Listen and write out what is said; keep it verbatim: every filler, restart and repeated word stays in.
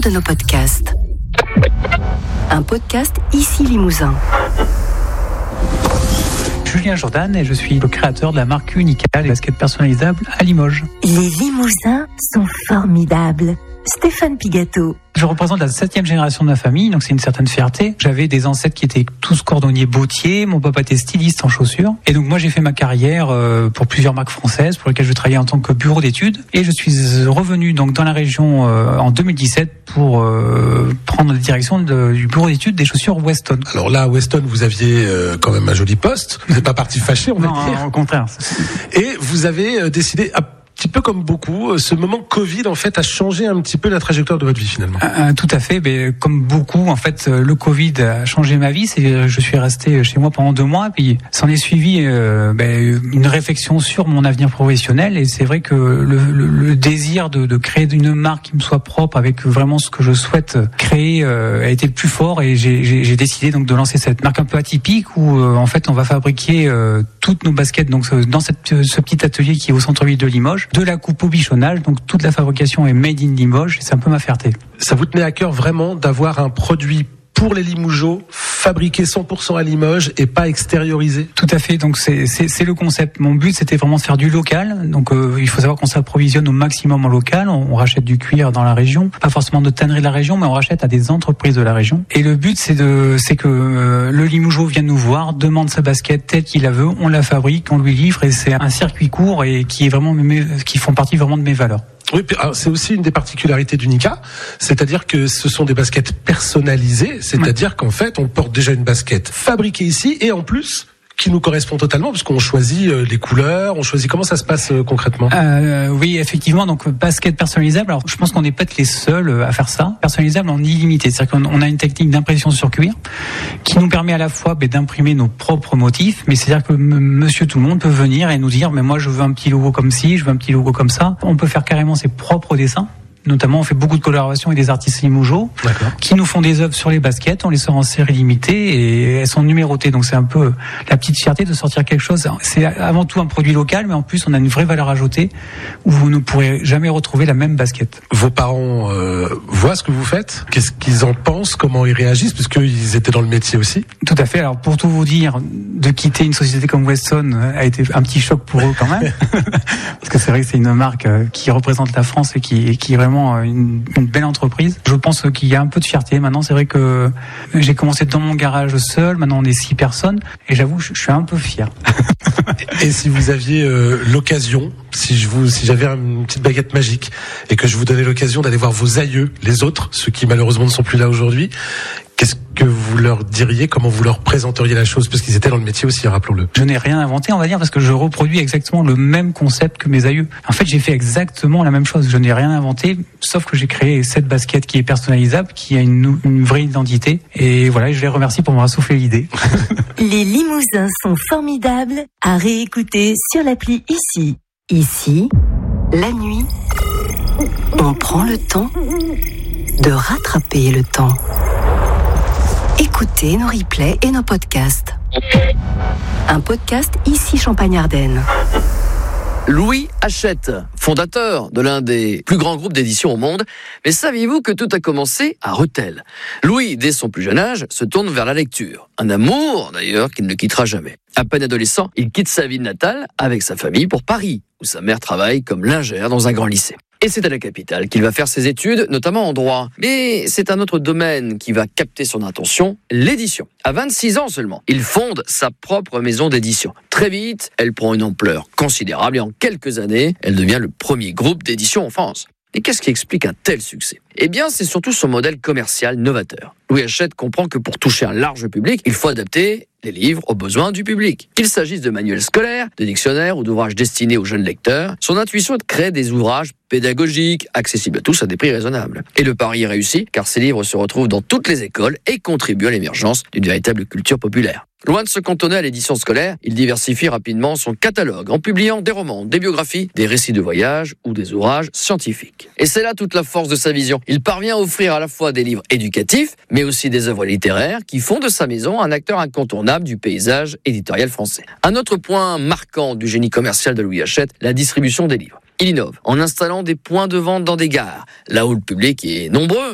de nos podcasts. Un podcast Ici Limousin. Julien Jordan et je suis le créateur de la marque Unica, les baskets personnalisables à Limoges. Les Limousins sont formidables. Stéphane Pigato. Je représente la septième génération de ma famille, donc c'est une certaine fierté. J'avais des ancêtres qui étaient tous cordonniers bottiers, mon papa était styliste en chaussures. Et donc moi j'ai fait ma carrière euh, pour plusieurs marques françaises pour lesquelles je travaillais en tant que bureau d'études. Et je suis revenu donc dans la région euh, en deux mille dix-sept pour euh, prendre la direction de, du bureau d'études des chaussures Weston. Alors là, à Weston, vous aviez euh, quand même un joli poste. Vous n'êtes pas parti fâché, on va non, dire. Non, au contraire. Et vous avez euh, décidé... À... Un petit peu comme beaucoup, ce moment Covid en fait a changé un petit peu la trajectoire de votre vie finalement. Euh, tout à fait, mais comme beaucoup en fait, le Covid a changé ma vie. C'est, je suis resté chez moi pendant deux mois, puis s'en est suivi euh, ben, une réflexion sur mon avenir professionnel. Et c'est vrai que le, le, le désir de, de créer une marque qui me soit propre avec vraiment ce que je souhaite créer euh, a été le plus fort. Et j'ai, j'ai, j'ai décidé donc de lancer cette marque un peu atypique où euh, en fait on va fabriquer euh, toutes nos baskets donc dans cette, ce petit atelier qui est au centre-ville de Limoges. De la coupe au bichonnage, donc toute la fabrication est made in Limoges, c'est un peu ma fierté. Ça vous tenait à cœur vraiment d'avoir un produit pour les Limougeaux, fabriqué cent pour cent à Limoges et pas extériorisé? Tout à fait, donc c'est, c'est, c'est le concept. Mon but c'était vraiment de faire du local, donc euh, il faut savoir qu'on s'approvisionne au maximum en local, on, on rachète du cuir dans la région, pas forcément de tannerie de la région, mais on rachète à des entreprises de la région. Et le but c'est, de, c'est que euh, le Limougeau vienne nous voir, demande sa basket telle qu'il la veut, on la fabrique, on lui livre et c'est un circuit court et qui est vraiment mes, qui font partie vraiment de mes valeurs. Oui, c'est aussi une des particularités d'Unica, c'est-à-dire que ce sont des baskets personnalisées, c'est-à-dire ouais. qu'en fait, on porte déjà une basket fabriquée ici et en plus qui nous correspond totalement parce qu'on choisit les couleurs, on choisit comment ça se passe concrètement. Euh, oui, effectivement, donc basket personnalisable. Alors, je pense qu'on n'est pas les seuls à faire ça. Personnalisable en illimité, c'est-à-dire qu'on a une technique d'impression sur cuir qui nous permet à la fois ben, d'imprimer nos propres motifs, mais c'est-à-dire que m- Monsieur tout le monde peut venir et nous dire, mais moi je veux un petit logo comme ci, je veux un petit logo comme ça. On peut faire carrément ses propres dessins. Notamment, on fait beaucoup de collaborations avec des artistes limougeaux qui nous font des œuvres sur les baskets. On les sort en série limitée et elles sont numérotées. Donc, c'est un peu la petite fierté de sortir quelque chose. C'est avant tout un produit local, mais en plus, on a une vraie valeur ajoutée où vous ne pourrez jamais retrouver la même basket. Vos parents euh, voient ce que vous faites? Qu'est-ce qu'ils en pensent? Comment ils réagissent? Parce qu'ils étaient dans le métier aussi. Tout à fait. Alors, pour tout vous dire, de quitter une société comme Weston a été un petit choc pour eux quand même. Parce que c'est vrai que c'est une marque qui représente la France et qui, qui est vraiment Une, une belle entreprise. Je pense qu'il y a un peu de fierté. Maintenant, c'est vrai que j'ai commencé dans mon garage seul. Maintenant, on est six personnes. Et j'avoue, je, je suis un peu fier. Et si vous aviez euh, l'occasion, si je vous, si j'avais une petite baguette magique et que je vous donnais l'occasion d'aller voir vos aïeux, les autres, ceux qui malheureusement ne sont plus là aujourd'hui, qu'est-ce que vous leur diriez? Comment vous leur présenteriez la chose? Parce qu'ils étaient dans le métier aussi, rappelons-le. Je n'ai rien inventé, on va dire, parce que je reproduis exactement le même concept que mes aïeux. En fait, j'ai fait exactement la même chose. Je n'ai rien inventé, sauf que j'ai créé cette basket qui est personnalisable, qui a une, une vraie identité. Et voilà, je les remercie pour m'avoir soufflé l'idée. Les Limousins sont formidables à réécouter sur l'appli Ici. Ici, la nuit, on prend le temps de rattraper le temps. Écoutez nos replays et nos podcasts. Un podcast Ici Champagne-Ardenne. Louis Hachette, fondateur de l'un des plus grands groupes d'édition au monde. Mais saviez-vous que tout a commencé à Rethel? Louis, dès son plus jeune âge, se tourne vers la lecture. Un amour, d'ailleurs, qu'il ne quittera jamais. À peine adolescent, il quitte sa ville natale avec sa famille pour Paris, où sa mère travaille comme lingère dans un grand lycée. Et c'est à la capitale qu'il va faire ses études, notamment en droit. Mais c'est un autre domaine qui va capter son attention, l'édition. À vingt-six ans seulement, il fonde sa propre maison d'édition. Très vite, elle prend une ampleur considérable et en quelques années, elle devient le premier groupe d'édition en France. Et qu'est-ce qui explique un tel succès? Eh bien, c'est surtout son modèle commercial novateur. Louis Hachette comprend que pour toucher un large public, il faut adapter les livres aux besoins du public. Qu'il s'agisse de manuels scolaires, de dictionnaires ou d'ouvrages destinés aux jeunes lecteurs, son intuition est de créer des ouvrages pédagogiques, accessibles à tous à des prix raisonnables. Et le pari est réussi, car ces livres se retrouvent dans toutes les écoles et contribuent à l'émergence d'une véritable culture populaire. Loin de se cantonner à l'édition scolaire, il diversifie rapidement son catalogue en publiant des romans, des biographies, des récits de voyage ou des ouvrages scientifiques. Et c'est là toute la force de sa vision. Il parvient à offrir à la fois des livres éducatifs, mais aussi des œuvres littéraires qui font de sa maison un acteur incontournable du paysage éditorial français. Un autre point marquant du génie commercial de Louis Hachette, la distribution des livres. Il innove en installant des points de vente dans des gares, là où le public est nombreux.